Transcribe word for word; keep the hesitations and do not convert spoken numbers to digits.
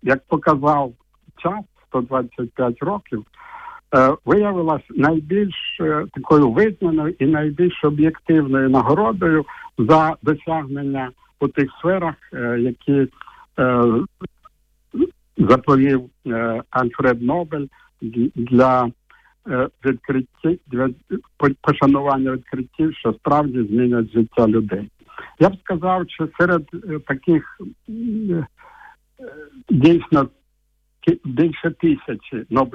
як показав час, сто двадцять п'ять років, е, виявилась найбільш е, такою визнаною і найбільш об'єктивною нагородою за досягнення у тих сферах, е, які е, заповів е, Альфред Нобель для е, відкриттів, для пошанування відкриттів, що справді змінять життя людей. Я б сказав, що серед е, таких е, дійсно більше тисячі Нобель